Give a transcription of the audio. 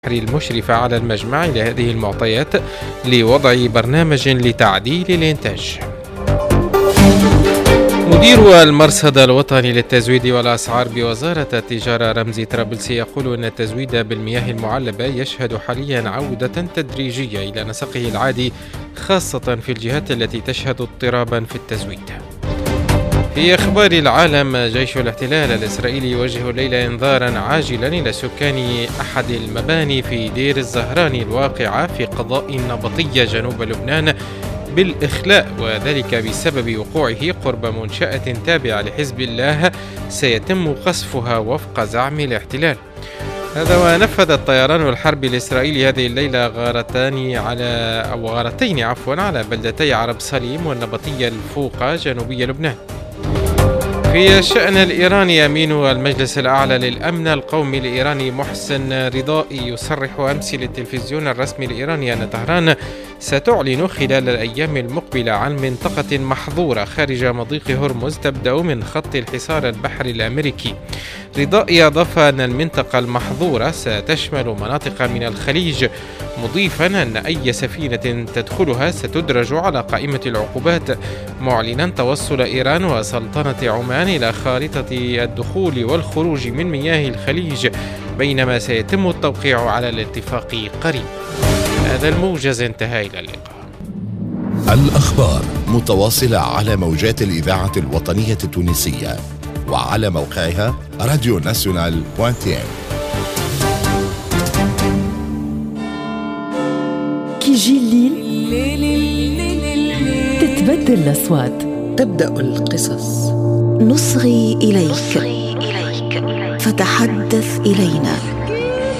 المشرفة على المجمع لهذه المعطيات لوضع برنامج لتعديل الإنتاج. مدير المرصد الوطني للتزويد والأسعار بوزارة التجارة رمزي طرابلسي يقول أن التزويد بالمياه المعلبة يشهد حاليا عودة تدريجية إلى نسقه العادي، خاصة في الجهات التي تشهد اضطرابا في التزويد. في أخبار العالم، جيش الاحتلال الإسرائيلي يوجه الليلة إنذارا عاجلا إلى سكان أحد المباني في دير الزهراني الواقعة في قضاء النبطية جنوب لبنان بالإخلاء، وذلك بسبب وقوعه قرب منشأة تابعة لحزب الله سيتم قصفها وفق زعم الاحتلال. هذا ونفذ الطيران الحربي الإسرائيلي هذه الليلة غارتين على بلدتي عرب سليم والنبطية الفوقة جنوبي لبنان. في الشأن الإيراني، أمين المجلس الأعلى للأمن القومي الإيراني محسن رضائي يصرح أمس للتلفزيون الرسمي الإيراني أن طهران ستعلن خلال الأيام المقبلة عن منطقة محظورة خارج مضيق هرمز تبدأ من خط الحصار البحري الأمريكي. رضائي أضاف أن المنطقة المحظورة ستشمل مناطق من الخليج، مضيفا أن أي سفينة تدخلها ستدرج على قائمة العقوبات، معلنا توصل إيران وسلطنة عمان إلى خارطة الدخول والخروج من مياه الخليج، بينما سيتم التوقيع على الاتفاق قريب. هذا الموجز انتهى، إلى اللقاء. الأخبار متواصلة على موجات الإذاعة الوطنية التونسية وعلى موقعها radionational.tn. كي يجي الليل تتبدل الأصوات، تبدأ القصص، نصغي إليك فتحدث إلينا.